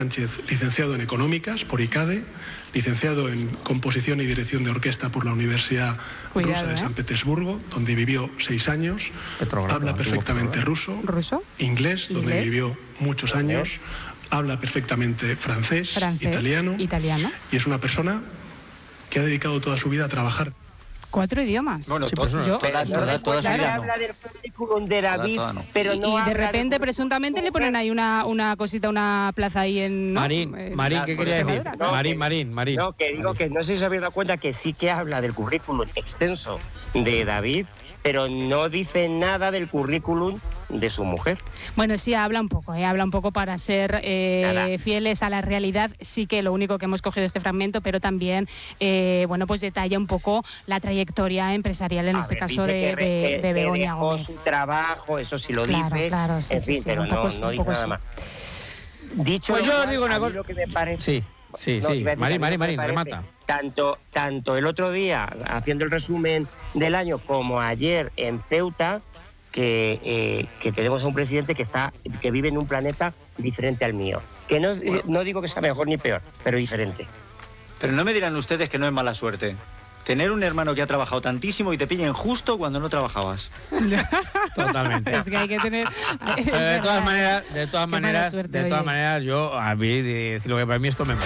Sánchez, licenciado en Económicas por ICADE, licenciado en Composición y Dirección de Orquesta por la Universidad Rusa de San Petersburgo, donde vivió 6 años, habla perfectamente ruso, inglés, donde vivió muchos años, habla perfectamente francés, italiano, y es una persona que ha dedicado toda su vida a trabajar. 4 idiomas. Bueno, sí, toda su vida habla del currículum de David, pero no y de repente, presuntamente, le ponen ahí una cosita, una plaza ahí en... ¿no? Marín, ¿qué quería decir? Marín. No, que digo que no sé si se habéis dado cuenta que sí que habla del currículum extenso de David, pero no dice nada del currículum de su mujer. Bueno, sí, habla un poco para ser fieles a la realidad. Sí que lo único que hemos cogido este fragmento, pero también, bueno, pues detalla un poco la trayectoria empresarial, en este caso de Begoña Gómez. Su trabajo, eso sí lo dice. Claro, sí, en fin, pero no dice nada más. Dicho pues yo os digo una cosa. Lo que me parece... Sí. Marín, remata. Tanto el otro día, haciendo el resumen del año, como ayer en Ceuta, que tenemos a un presidente que vive en un planeta diferente al mío. Que no digo que sea mejor ni peor, pero diferente. Pero no me dirán ustedes que no es mala suerte tener un hermano que ha trabajado tantísimo y te pillen justo cuando no trabajabas. Totalmente. Es que hay que tener... de todas maneras, yo a mí decir lo que para mí esto me mola.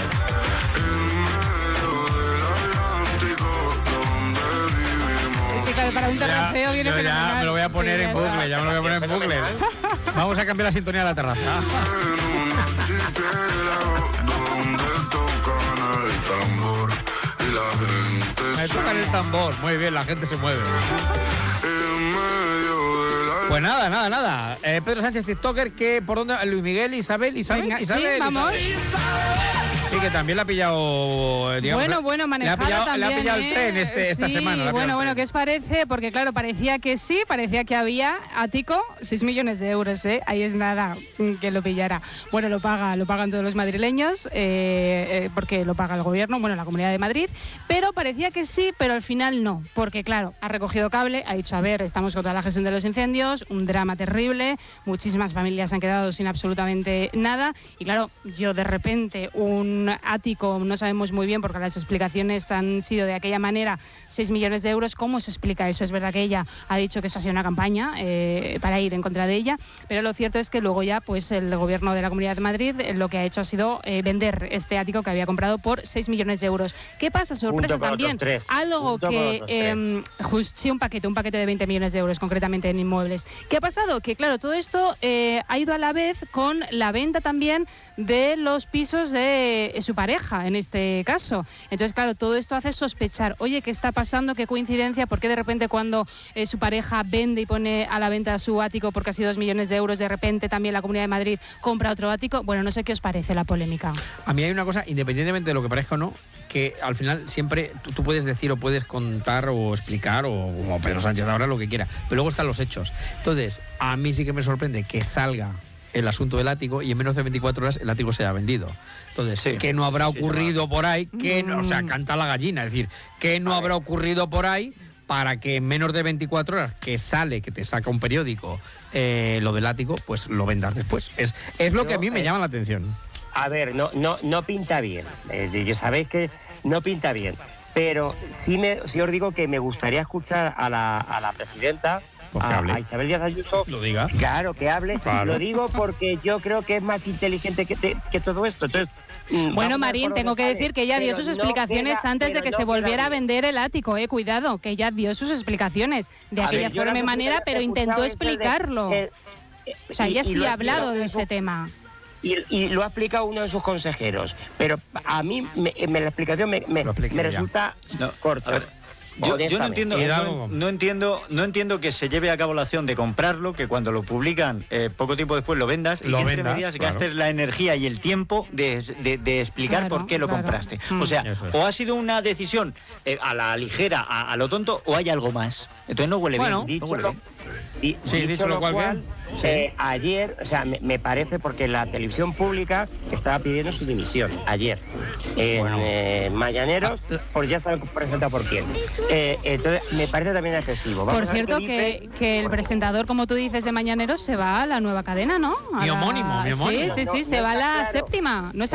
Claro, para un terraceo viene fenomenal. Ya me lo voy a poner en bucle, Vamos a cambiar la sintonía de la terraza. Me tocan el tambor, muy bien, la gente se mueve. Pues nada. Pedro Sánchez, TikToker, que por dónde, Luis Miguel, Isabel, sí, vamos. Sí, que también le ha pillado, digamos, bueno, manejada también. Le ha pillado el tren esta semana. Bueno, ¿qué os parece? Porque claro, parecía que había ático 6 millones de euros, ahí es nada que lo pillara. Bueno, lo pagan todos los madrileños, porque lo paga el gobierno, la Comunidad de Madrid, pero parecía que sí, pero al final no, porque claro, ha recogido cable, ha dicho, a ver, estamos con toda la gestión de los incendios, un drama terrible, muchísimas familias han quedado sin absolutamente nada, y claro, yo de repente un ático, no sabemos muy bien porque las explicaciones han sido de aquella manera, 6 millones de euros, ¿cómo se explica eso? Es verdad que ella ha dicho que eso ha sido una campaña para ir en contra de ella, pero lo cierto es que luego ya pues el gobierno de la Comunidad de Madrid lo que ha hecho ha sido vender este ático que había comprado por 6 millones de euros. ¿Qué pasa? Sorpresa también, algo que sí, un paquete de 20 millones de euros concretamente en inmuebles. ¿Qué ha pasado? Que claro, todo esto ha ido a la vez con la venta también de los pisos de su pareja, en este caso. Entonces, claro, todo esto hace sospechar, oye, ¿qué está pasando? ¿Qué coincidencia? ¿Por qué de repente cuando su pareja vende y pone a la venta su ático por casi 2 millones de euros, de repente también la Comunidad de Madrid compra otro ático? Bueno, no sé qué os parece la polémica. A mí hay una cosa, independientemente de lo que parezca o no, que al final siempre tú puedes decir o puedes contar o explicar, o como Pedro Sánchez ahora, lo que quiera, pero luego están los hechos. Entonces, a mí sí que me sorprende que salga el asunto del ático y en menos de 24 horas el ático se haya vendido. Entonces, ¿qué no habrá ocurrido por ahí? O sea, canta la gallina, es decir, ¿qué no habrá ocurrido por ahí para que en menos de 24 horas que te saca un periódico lo del ático, pues lo vendas después? Es lo que a mí me llama la atención. A ver, no pinta bien. Ya sabéis que no pinta bien. Pero sí os digo que me gustaría escuchar a la presidenta, a Isabel Díaz Ayuso. Lo digas. Claro, que hable. Claro. Lo digo porque yo creo que es más inteligente que todo esto. Entonces, bueno, Marín, tengo que decir que ella dio sus explicaciones antes de que se volviera a vender el ático, cuidado, que ella dio sus explicaciones de aquella forma y manera, pero intentó explicarlo. O sea, ella sí ha hablado de este tema. Y lo ha explicado uno de sus consejeros, pero a mí la explicación me resulta corta. Yo no entiendo que se lleve a cabo la acción de comprarlo, que cuando lo publican poco tiempo después lo vendas y que entre medias gastes la energía y el tiempo de explicar por qué lo compraste. O sea, o ha sido una decisión a la ligera, a lo tonto, o hay algo más. Entonces no huele bien. Y dicho lo cual, ayer, o sea, me parece, porque la televisión pública estaba pidiendo su dimisión ayer en Mañaneros, pues ya saben presenta por quién. Entonces me parece también excesivo. Por cierto, que el presentador, como tú dices, de Mañaneros se va a la nueva cadena, ¿no? Mi homónimo. Sí, se va a la séptima. No